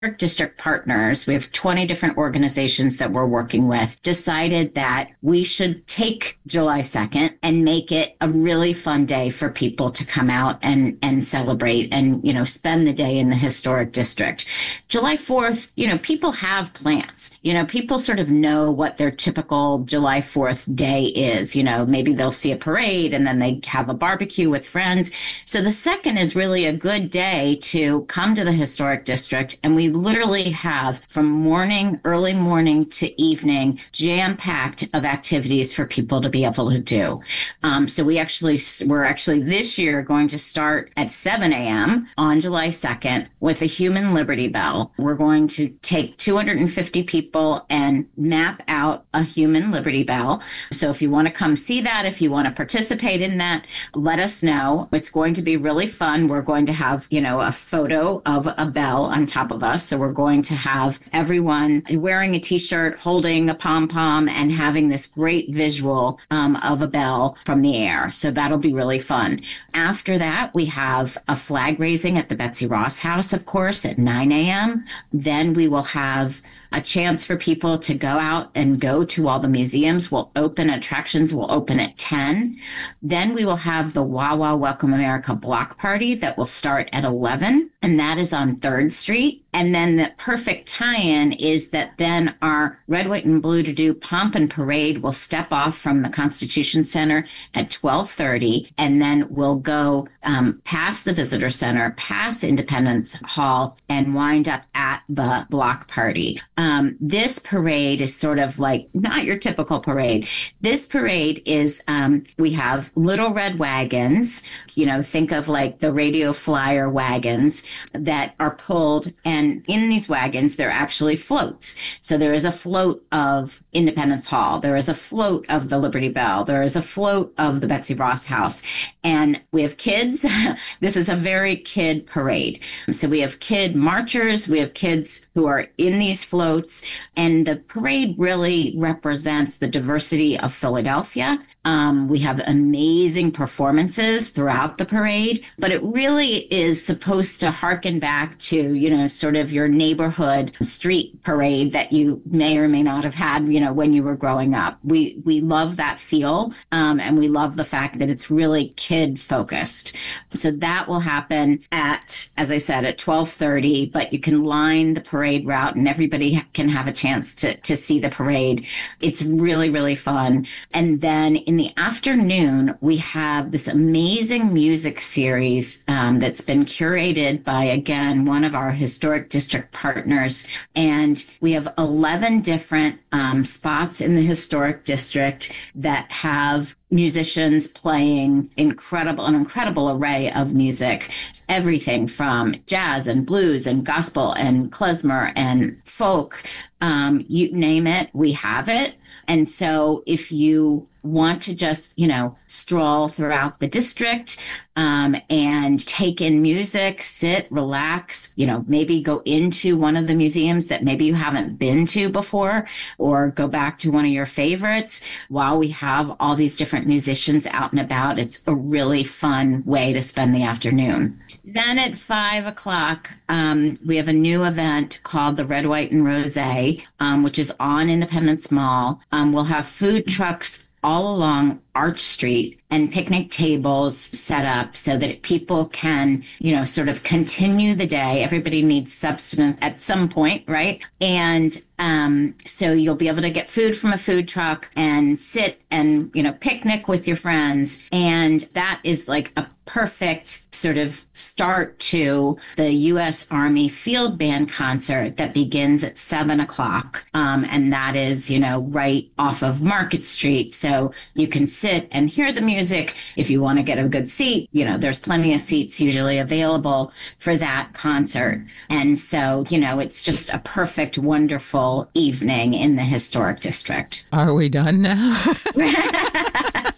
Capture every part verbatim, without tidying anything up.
district partners, we have twenty different organizations that we're working with, decided that we should take July second and make it a really fun day for people to come out and, and celebrate and, you know, spend the day in the historic district. July fourth, you know, people have plans. You know, people sort of know what their typical July fourth day is. You know, maybe they'll see a parade and then they have a barbecue with friends. So the second is really a good day to come to the historic district, and we literally have from morning, early morning to evening, jam-packed of activities for people to be able to do. Um, so we actually, we're actually this year going to start at seven a.m. on July second with a human Liberty Bell. We're going to take two hundred fifty people and map out a human Liberty Bell. So if you want to come see that, if you want to participate in that, let us know. It's going to be really fun. We're going to have, you know, a photo of a bell on top of us. So we're going to have everyone wearing a t-shirt, holding a pom-pom, and having this great visual um, of a bell from the air. So that'll be really fun. After that, we have a flag raising at the Betsy Ross House, of course, at nine a.m. Then we will have a chance for people to go out and go to all the museums. We'll open attractions will open at ten. Then we will have the Wawa Welcome America block party that will start at eleven, and that is on third Street. And then the perfect tie-in is that then our Red, White, and Blue to Do Pomp and Parade will step off from the Constitution Center at twelve thirty, and then we'll go um, past the Visitor Center, past Independence Hall, and wind up at the block party. Um, this parade is sort of like not your typical parade. This parade is, um, we have little red wagons, you know, think of like the radio flyer wagons that are pulled, and in these wagons, there are actually floats. So there is a float of Independence Hall. There is a float of the Liberty Bell. There is a float of the Betsy Ross House. And we have kids. This is a very kid parade. So we have kid marchers. We have kids who are in these floats. And the parade really represents the diversity of Philadelphia. Um, we have amazing performances throughout the parade, but it really is supposed to harken back to, you know, sort of your neighborhood street parade that you may or may not have had, you know, when you were growing up. We we love that feel, um, and we love the fact that it's really kid focused. So that will happen at, as I said, at twelve thirty, but you can line the parade route and everybody can have a chance to, to see the parade. It's really, really fun. And then in the afternoon, we have this amazing music series um, that's been curated by, again, one of our historic district partners. And we have eleven different um, spots in the historic district that have musicians playing incredible, an incredible array of music, everything from jazz and blues and gospel and klezmer and folk, um, you name it, we have it. And so if you want to just, you know, stroll throughout the district um, and take in music, sit, relax, you know, maybe go into one of the museums that maybe you haven't been to before, or go back to one of your favorites while we have all these different musicians out and about. It's a really fun way to spend the afternoon. Then at five o'clock, um, we have a new event called the Red, White, and Rosé, um, which is on Independence Mall. Um, we'll have food trucks all along Arch Street and picnic tables set up so that people can, you know, sort of continue the day. Everybody needs substance at some point, right? And um, so you'll be able to get food from a food truck and sit and, you know, picnic with your friends. And that is like a perfect sort of start to the U S Army Field Band concert that begins at seven o'clock. Um, and that is, you know, right off of Market Street. So you can sit and hear the music. If you want to get a good seat, you know, there's plenty of seats usually available for that concert. And so, you know, it's just a perfect, wonderful evening in the historic district. Are we done now?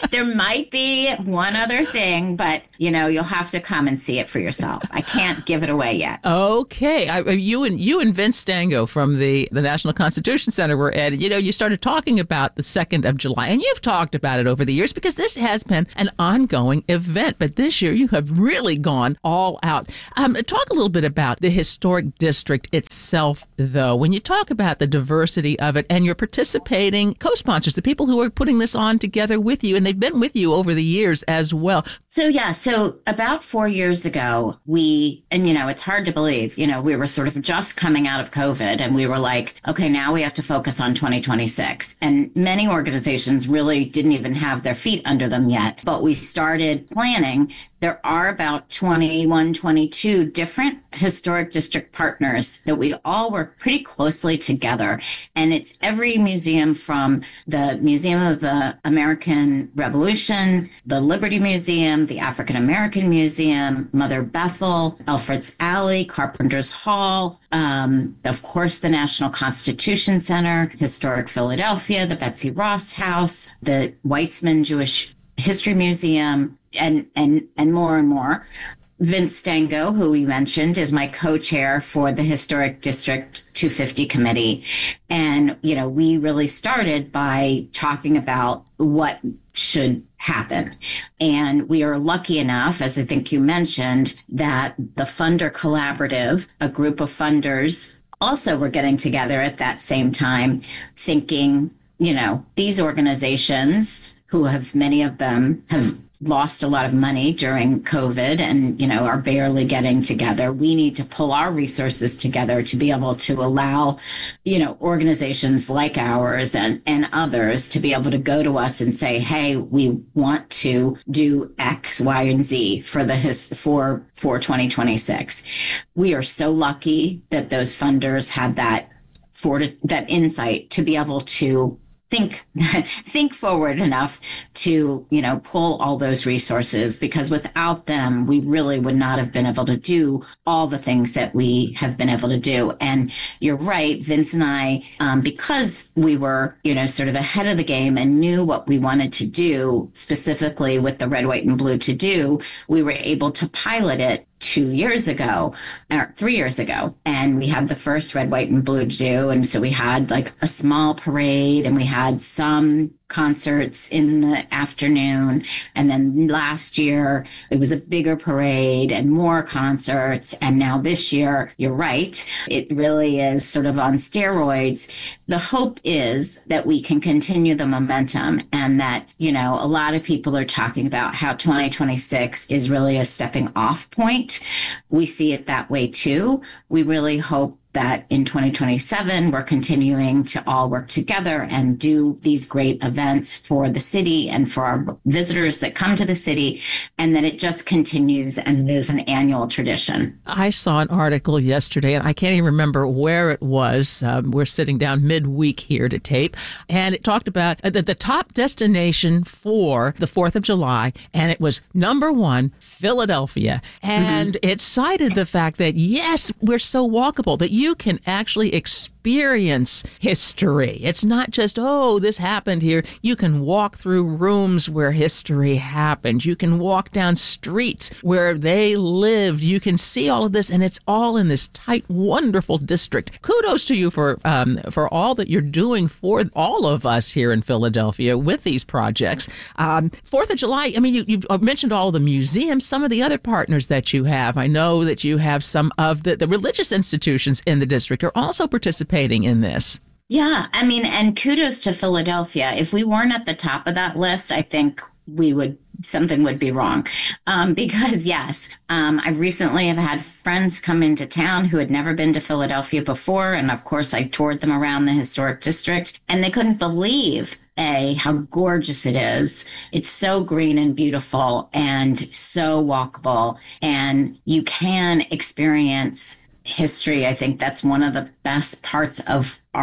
There might be one other thing, but you know, you'll have to come and see it for yourself. I can't give it away yet. Okay. I, you and you and Vince Stango from the, the National Constitution Center were at, you know, you started talking about the second of July, and you've talked about it over the years because this has been an ongoing event. But this year you have really gone all out. Um, talk a little bit about the historic district itself, though. When you talk about the diversity of it and your participating co-sponsors, the people who are putting this on together with you, and they've been with you over the years as well. So, yeah, so about four years ago, we, and you know, it's hard to believe, you know, we were sort of just coming out of COVID and we were like, okay, now we have to focus on twenty twenty-six. And many organizations really didn't even have their feet under them yet, but we started planning. There are about twenty-one, twenty-two different historic district partners that we all work pretty closely together. And it's every museum from the Museum of the American Revolution, the Liberty Museum, the African American Museum, Mother Bethel, Alfred's Alley, Carpenter's Hall, um, of course, the National Constitution Center, Historic Philadelphia, the Betsy Ross House, the Weitzman Jewish History Museum, and and and more and more. Vince Stango, who we mentioned, is my co-chair for the Historic District two fifty Committee. And, you know, we really started by talking about what should happen. And we are lucky enough, as I think you mentioned, that the Funder Collaborative, a group of funders, also were getting together at that same time, thinking, you know, these organizations who have, many of them have lost a lot of money during COVID and, you know, are barely getting together. We need to pull our resources together to be able to allow, you know, organizations like ours and, and others to be able to go to us and say, hey, we want to do X, Y, and Z for the his for for twenty twenty-six. We are so lucky that those funders had that for that insight to be able to think think forward enough to, you know, pull all those resources, because without them, we really would not have been able to do all the things that we have been able to do. And you're right, Vince and I, um, because we were, you know, sort of ahead of the game and knew what we wanted to do, specifically with the Red, White, and Blue to do, we were able to pilot it two years ago or three years ago. And we had the first Red, White, and Blue to do. And so we had like a small parade and we had some concerts in the afternoon. And then last year, it was a bigger parade and more concerts. And now this year, you're right, it really is sort of on steroids. The hope is that we can continue the momentum and that, you know, a lot of people are talking about how twenty twenty-six is really a stepping off point. We see it that way too. We really hope that in twenty twenty-seven, we're continuing to all work together and do these great events for the city and for our visitors that come to the city, and that it just continues and it is an annual tradition. I saw an article yesterday, and I can't even remember where it was. Um, we're sitting down midweek here to tape, and it talked about the, the top destination for the fourth of July, and it was number one, Philadelphia. And mm-hmm. it cited the fact that, yes, we're so walkable, that you can actually experience history. It's not just, oh, this happened here. You can walk through rooms where history happened. You can walk down streets where they lived. You can see all of this, and it's all in this tight, wonderful district. Kudos to you for um, for all that you're doing for all of us here in Philadelphia with these projects. Um, Fourth of July, I mean, you, you mentioned all of the museums, some of the other partners that you have. I know that you have some of the, the religious institutions in the district are also participating in this. Yeah, I mean, and kudos to Philadelphia. If we weren't at the top of that list, I think we would, something would be wrong. Um, because yes, um, I recently have had friends come into town who had never been to Philadelphia before. And of course, I toured them around the historic district, and they couldn't believe A, how gorgeous it is. It's so green and beautiful and so walkable, and you can experience history. I think that's one of the best parts of our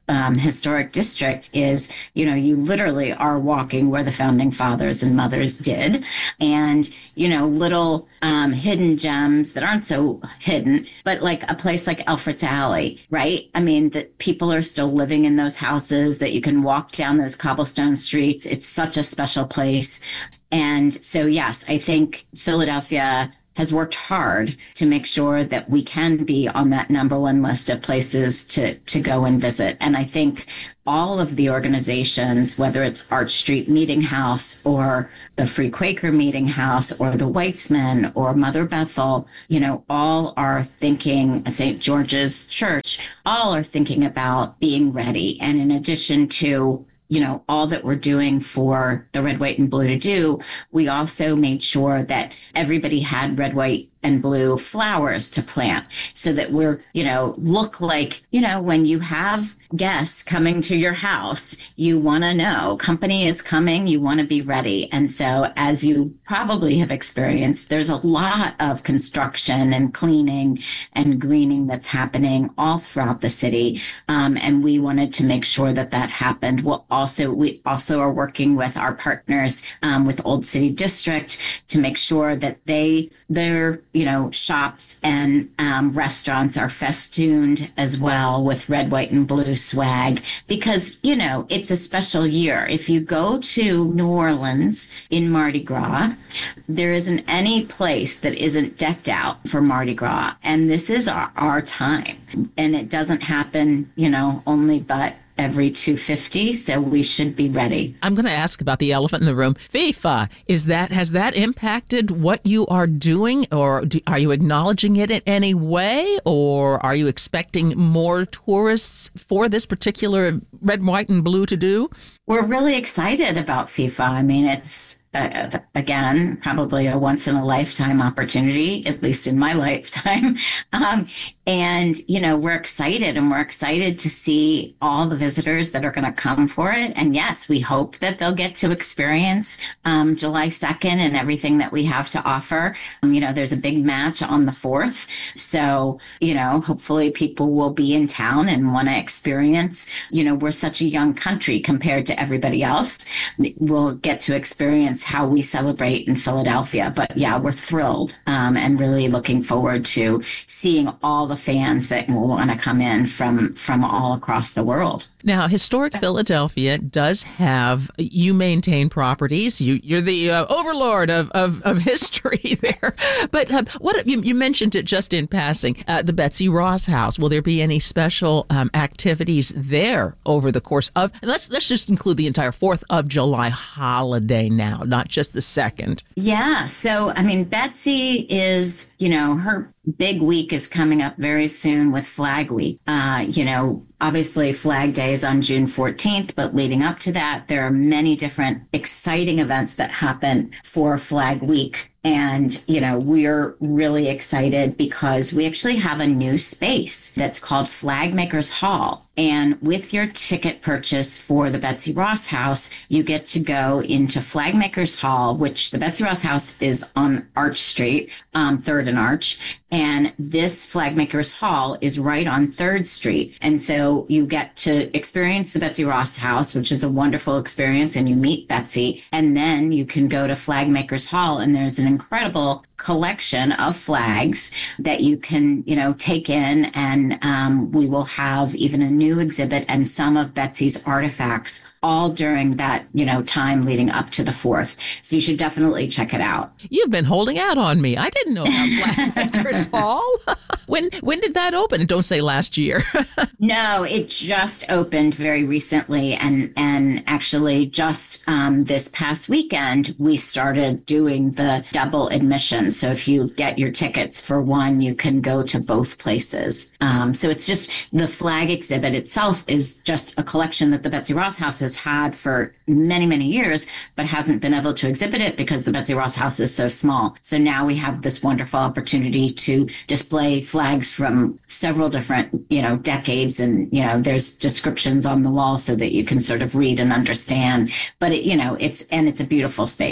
um, historic district is, you know, you literally are walking where the founding fathers and mothers did. And, you know, little um, hidden gems that aren't so hidden, but like a place like Alfred's Alley, right? I mean, that people are still living in those houses, that you can walk down those cobblestone streets. It's such a special place. And so, yes, I think Philadelphia has worked hard to make sure that we can be on that number one list of places to, to go and visit. And I think all of the organizations, whether it's Arch Street Meeting House or the Free Quaker Meeting House or the Weitzman or Mother Bethel, you know, all are thinking, Saint George's Church, all are thinking about being ready. And in addition to you know, all that we're doing for the Red, White, and Blue to Do, we also made sure that everybody had red, white, and blue flowers to plant so that we're, you know, look like, you know, when you have guests coming to your house, you want to know company is coming, you want to be ready. And so as you probably have experienced, there's a lot of construction and cleaning and greening that's happening all throughout the city. Um, and we wanted to make sure that that happened. We'll also, we also are working with our partners um, with Old City District to make sure that they, their, you know, shops and um, restaurants are festooned as well with red, white, and blue swag, because, you know, it's a special year. If you go to New Orleans in Mardi Gras, there isn't any place that isn't decked out for Mardi Gras. And this is our, our time. And it doesn't happen, you know, only but every two hundred fifty, so we should be ready. I'm going to ask about the elephant in the room. FIFA, is that has that impacted what you are doing, or do, are you acknowledging it in any way, or are you expecting more tourists for this particular red, white, and blue to do? We're really excited about FIFA. I mean, it's Uh, again, probably a once in a lifetime opportunity, at least in my lifetime. Um, and, you know, we're excited and we're excited to see all the visitors that are going to come for it. And yes, we hope that they'll get to experience um, July second and everything that we have to offer. Um, you know, there's a big match on the fourth. So, you know, hopefully people will be in town and want to experience, you know, we're such a young country compared to everybody else. We'll get to experience how we celebrate in Philadelphia. But yeah, we're thrilled um, and really looking forward to seeing all the fans that will want to come in from from all across the world. Now, Historic Philadelphia does have, you maintain properties. You, you're the uh, overlord of, of, of history there. But uh, what you, you mentioned it just in passing, uh, the Betsy Ross House. Will there be any special um, activities there over the course of, and let's, let's just include the entire fourth of July holiday now, not just the second. Yeah. So, I mean, Betsy is, you know, her big week is coming up very soon with Flag Week. Uh, you know, obviously Flag Day is on June fourteenth, but leading up to that, there are many different exciting events that happen for Flag Week. And, you know, we're really excited because we actually have a new space that's called Flag Makers Hall. And with your ticket purchase for the Betsy Ross House, you get to go into Flag Makers Hall, which the Betsy Ross House is on Arch Street, um, third and Arch. And this Flag Makers Hall is right on third Street. And so you get to experience the Betsy Ross House, which is a wonderful experience, and you meet Betsy. And then you can go to Flag Makers Hall, and there's an incredible collection of flags that you can, you know, take in. And um, we will have even a new exhibit and some of Betsy's artifacts all during that, you know, time leading up to the fourth. So you should definitely check it out. You've been holding out on me. I didn't know about Flag Makers Hall. When when did that open? And don't say last year. No, it just opened very recently. And, and actually just um, this past weekend, we started doing the double admission. So if you get your tickets for one, you can go to both places. Um, so it's just the flag exhibit itself is just a collection that the Betsy Ross House has had for many, many years, but hasn't been able to exhibit it because the Betsy Ross House is so small. So now we have this wonderful opportunity to display flags from several different, you know, decades. And, you know, there's descriptions on the wall so that you can sort of read and understand. But, it, you know, it's, and it's a beautiful space.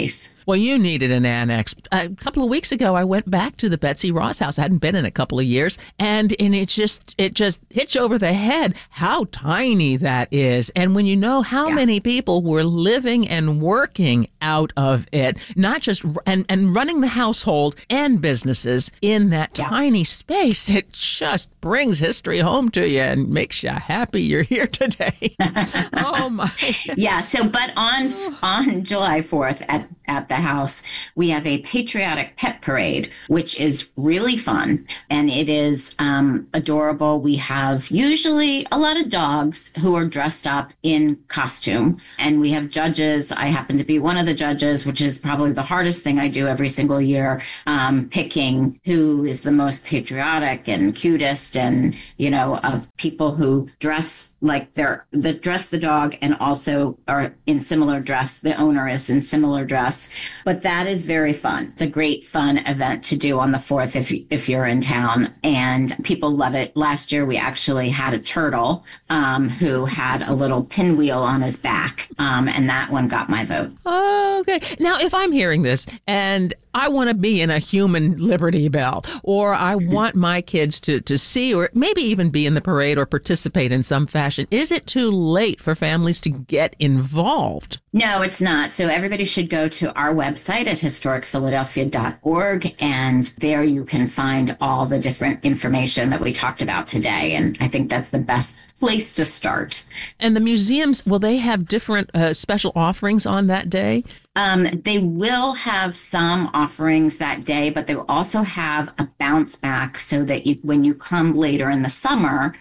Well, you needed an annex. A couple of weeks ago, I went back to the Betsy Ross house. I hadn't been in a couple of years, and and it just it just hits you over the head how tiny that is. And when you know how yeah. many people were living and working out of it, not just and and running the household and businesses in that yeah. tiny space, it just brings history home to you and makes you happy you're here today. Oh my! Yeah. So, but on on July fourth at at the house, we have a patriotic pet parade, which is really fun. And it is um, adorable. We have usually a lot of dogs who are dressed up in costume. And we have judges. I happen to be one of the judges, which is probably the hardest thing I do every single year, um, picking who is the most patriotic and cutest and, you know, of people who dress like they're the dress the dog and also are in similar dress. The owner is in similar dress, but that is very fun. It's a great fun event to do on the fourth if if you're in town, and people love it. Last year we actually had a turtle um, who had a little pinwheel on his back, um, and that one got my vote. Okay, now if I'm hearing this and I want to be in a human Liberty Bell, or I want my kids to, to see or maybe even be in the parade or participate in some fashion, is it too late for families to get involved? No, it's not. So everybody should go to our website at historic philadelphia dot org, and there you can find all the different information that we talked about today. And I think that's the best place to start. And the museums, will they have different uh, special offerings on that day? Um, they will have some offerings that day, but they will also have a bounce back so that you, when you come later in the summer,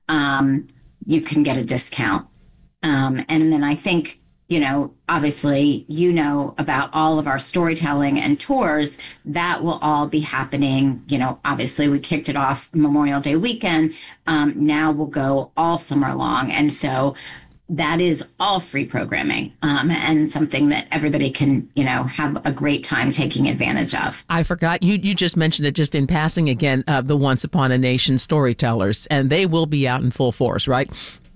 um, you can get a discount. Um, and then I think, you know, obviously, you know about all of our storytelling and tours that will all be happening. You know, obviously, we kicked it off Memorial Day weekend. Um, now we'll go all summer long. And so that is all free programming um, and something that everybody can, you know, have a great time taking advantage of. I forgot, you you just mentioned it just in passing again, uh, the Once Upon a Nation storytellers, and they will be out in full force, right?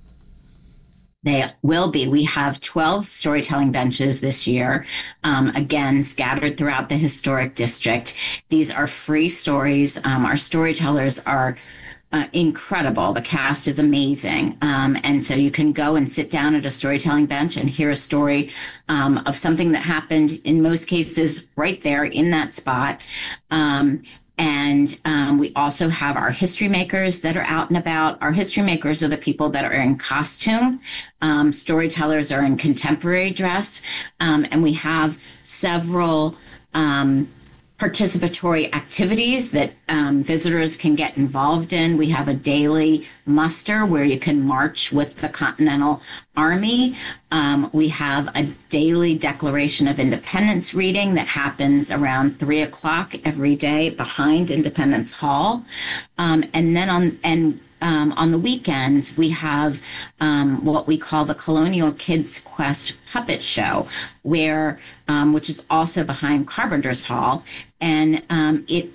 They will be. We have twelve storytelling benches this year, um, again, scattered throughout the historic district. These are free stories. Um, our storytellers are Uh, incredible. The cast is amazing. Um, and so you can go and sit down at a storytelling bench and hear a story um, of something that happened, in most cases, right there in that spot. Um, and um, we also have our history makers that are out and about. Our history makers are the people that are in costume. Um, storytellers are in contemporary dress. Um, and we have several um, participatory activities that um, visitors can get involved in. We have a daily muster where you can march with the Continental Army. Um, we have a daily Declaration of Independence reading that happens around three o'clock every day behind Independence Hall. Um, and then on and Um, on the weekends, we have um, what we call the Colonial Kids Quest Puppet Show, where um, which is also behind Carpenter's Hall, and um, it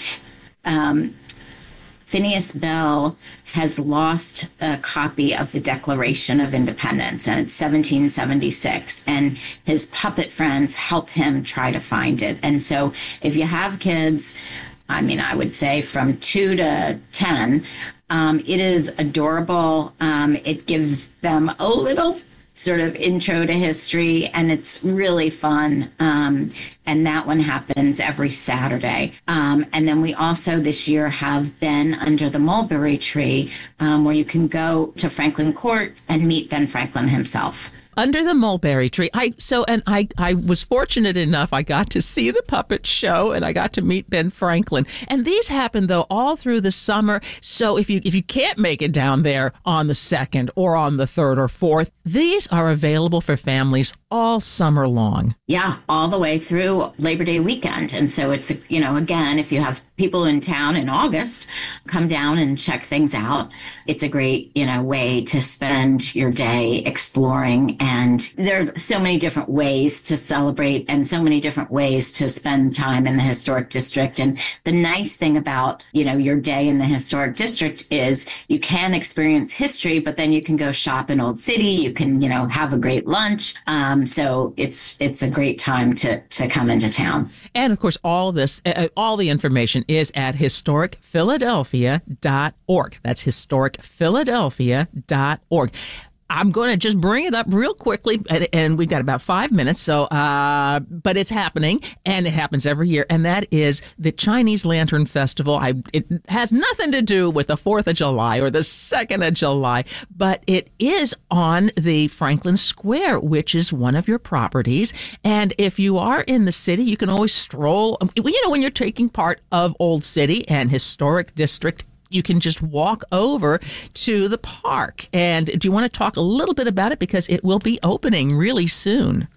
um, Phineas Bell has lost a copy of the Declaration of Independence, and it's seventeen seventy-six, and his puppet friends help him try to find it. And so, if you have kids, I mean, I would say from two to ten. Um, it is adorable. Um, it gives them a little sort of intro to history, and it's really fun. Um, and that one happens every Saturday. Um, and then we also this year have been under the mulberry tree, um, where you can go to Franklin Court and meet Ben Franklin himself. Under the mulberry tree. I so and I, I was fortunate enough I got to see the puppet show and I got to meet Ben Franklin. And these happen though all through the summer. So if you if you can't make it down there on the second or on the third or fourth, these are available for families all summer long. Yeah, all the way through Labor Day weekend. And so it's, you know, again, if you have people in town in August, come down and check things out. It's a great, you know, way to spend your day exploring. And there are so many different ways to celebrate and so many different ways to spend time in the historic district. And the nice thing about, you know, your day in the historic district is you can experience history, but then you can go shop in Old City. You can, you know, have a great lunch. Um, so it's it's a great time to to come into town. And of course, all this, uh, all the information is at historic philadelphia dot org. That's historic philadelphia dot org. I'm going to just bring it up real quickly, and, and we've got about five minutes. So, uh, but it's happening, and it happens every year, and that is the Chinese Lantern Festival. I, it has nothing to do with the fourth of July or the second of July, but it is on the Franklin Square, which is one of your properties. And if you are in the city, you can always stroll. You know, when you're taking part of Old City and Historic District, you can just walk over to the park. And do you want to talk a little bit about it? Because it will be opening really soon.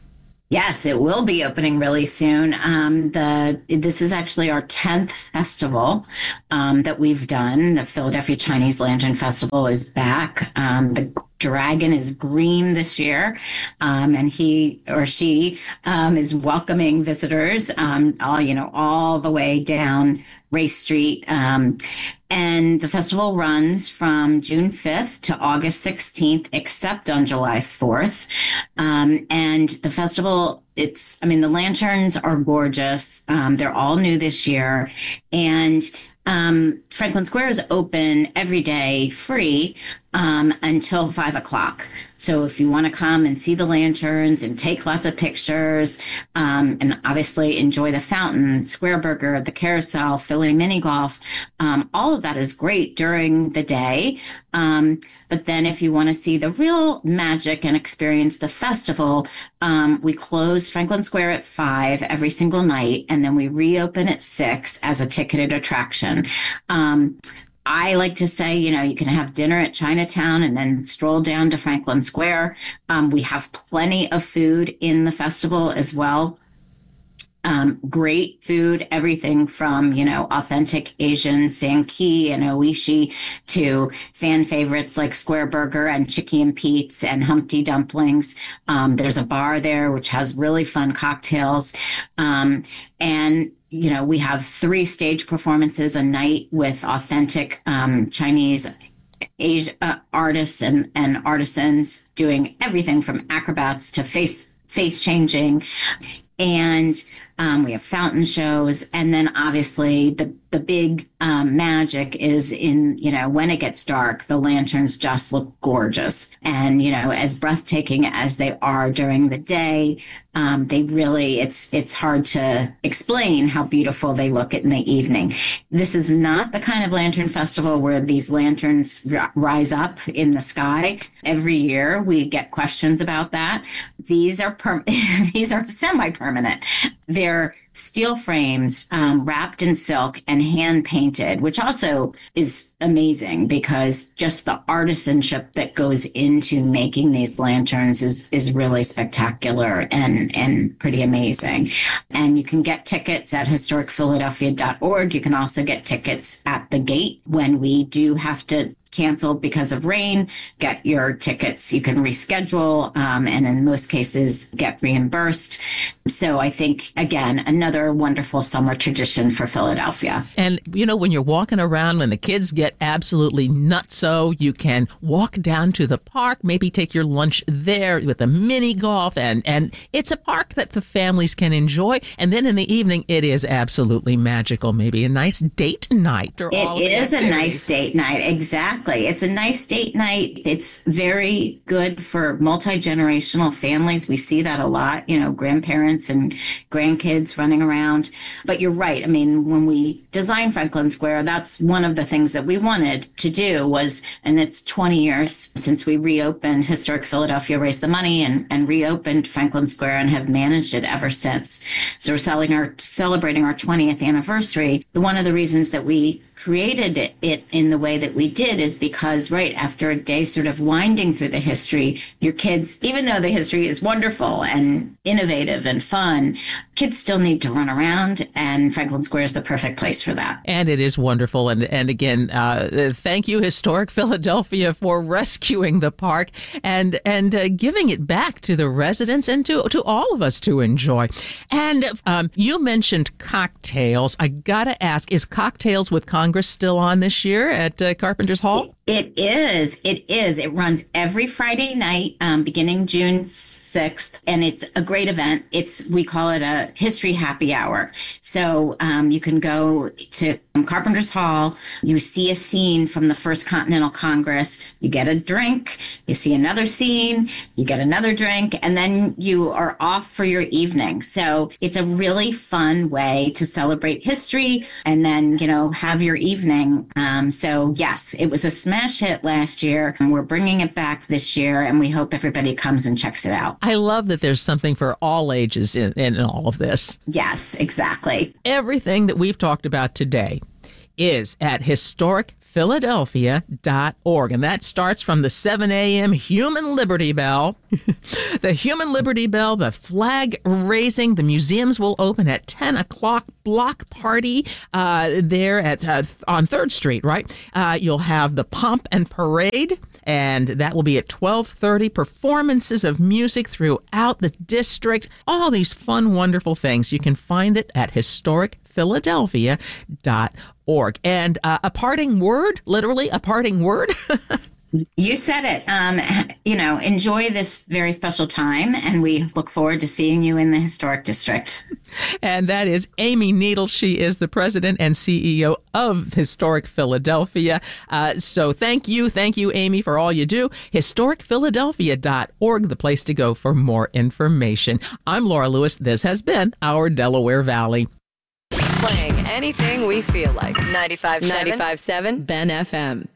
Yes, it will be opening really soon. Um, the this is actually our tenth festival um, that we've done. The Philadelphia Chinese Lantern Festival is back. Um, the dragon is green this year, um, and he or she um, is welcoming visitors, um, all you know, all the way down Race Street. Um, and the festival runs from June fifth to August sixteenth, except on July fourth. Um, and the festival, it's, I mean, the lanterns are gorgeous. Um, they're all new this year. And um, Franklin Square is open every day, free, um, until five o'clock. So if you want to come and see the lanterns and take lots of pictures, um, and obviously enjoy the fountain, Square Burger, the carousel, Philly mini golf, um, all of that is great during the day. Um, but then if you want to see the real magic and experience the festival, um, we close Franklin Square at five every single night, and then we reopen at six as a ticketed attraction. Um, I like to say, you know, you can have dinner at Chinatown and then stroll down to Franklin Square. Um, we have plenty of food in the festival as well. Um, great food, everything from, you know, authentic Asian Sanki and Oishi to fan favorites like Square Burger and Chicky and Pete's and Humpty Dumplings. Um, there's a bar there which has really fun cocktails. Um, and you know, we have three stage performances a night with authentic um, Chinese Asia, uh, artists and, and artisans doing everything from acrobats to face face changing. And um, we have fountain shows. And then obviously the, the big um, magic is in, you know, when it gets dark, the lanterns just look gorgeous. And, you know, as breathtaking as they are during the day, um, they really, it's, it's hard to explain how beautiful they look in the evening. This is not the kind of lantern festival where these lanterns r- rise up in the sky. Every year we get questions about that. These are, per- these are semi-permanent. They're steel frames um, wrapped in silk and hand painted, which also is amazing because just the artisanship that goes into making these lanterns is is really spectacular and and pretty amazing. And you can get tickets at historic philadelphia dot org. You can also get tickets at the gate when we do have to cancel because of rain. Get your tickets. You can reschedule, um, and in most cases get reimbursed. So I think, again, another wonderful summer tradition for Philadelphia. And, you know, when you're walking around, when the kids get absolutely nutso, you can walk down to the park, maybe take your lunch there with a mini golf. And, and it's a park that the families can enjoy. And then in the evening, it is absolutely magical. Maybe a nice date night. Or it all is a nice date night. Exactly. It's a nice date night. It's very good for multi-generational families. We see that a lot, you know, grandparents and grandkids running around. But you're right. I mean, when we designed Franklin Square, that's one of the things that we wanted to do was, and it's twenty years since we reopened Historic Philadelphia, raised the money and, and reopened Franklin Square and have managed it ever since. So we're selling our, celebrating our twentieth anniversary. One of the reasons that we created it, it in the way that we did is because right after a day sort of winding through the history, your kids, even though the history is wonderful and innovative and fun, kids still need to run around, and Franklin Square is the perfect place for that. And it is wonderful. And, and again, uh, thank you, Historic Philadelphia, for rescuing the park and and uh, giving it back to the residents and to, to all of us to enjoy. And um, you mentioned cocktails. I got to ask, is Cocktails with Congress still on this year at uh, Carpenter's Hall? It is. It is. It runs every Friday night, um, beginning June sixth, and it's a great event. It's we call it a history happy hour. So um, you can go to Carpenter's Hall. You see a scene from the First Continental Congress. You get a drink. You see another scene. You get another drink, and then you are off for your evening. So it's a really fun way to celebrate history, and then you know have your evening. Um, so yes, it was a smash hit last year, and we're bringing it back this year, and we hope everybody comes and checks it out. I love that there's something for all ages in, in all of this. Yes, exactly. Everything that we've talked about today is at historic Philadelphia dot org, and that starts from the seven a.m. Human Liberty Bell. The Human Liberty Bell, the flag raising, the museums will open at ten o'clock. Block party uh, there at uh, on third Street, right? Uh, you'll have the pomp and parade, and that will be at twelve thirty. Performances of music throughout the district. All these fun, wonderful things. You can find it at historic Philadelphia dot org. And uh, a parting word, literally a parting word. You said it. Um, you know, enjoy this very special time, and we look forward to seeing you in the Historic District. And that is Amy Needles. She is the president and C E O of Historic Philadelphia. Uh, so thank you. Thank you, Amy, for all you do. historic Philadelphia dot org, the place to go for more information. I'm Laura Lewis. This has been Our Delaware Valley. Playing anything we feel like. ninety-five point seven Ben F M.